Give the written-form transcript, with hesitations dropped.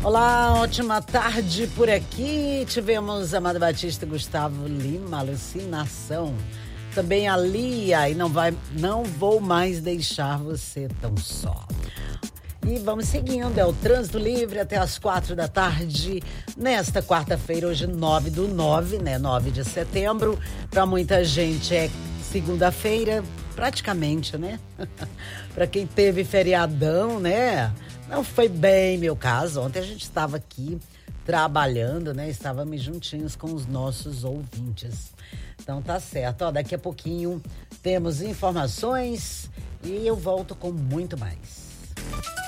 Olá, ótima tarde por aqui. Tivemos Amado Batista e Gustavo Lima, Alucinação. Também a Lia e não vou mais deixar você tão só. E vamos seguindo, é o Trânsito Livre até as 4 da tarde, nesta quarta-feira, hoje 9/9, né? 9 de setembro. Para muita gente é segunda-feira, praticamente, né? Para quem teve feriadão, né? Não foi bem meu caso. Ontem a gente estava aqui trabalhando, né? Estávamos juntinhos com os nossos ouvintes. Então tá certo. Ó, daqui a pouquinho temos informações e eu volto com muito mais.